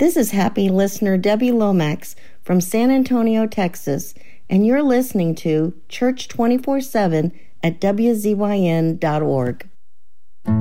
This is happy listener Debbie Lomax from San Antonio, Texas, and you're listening to Church 24/7 at WZYN.org.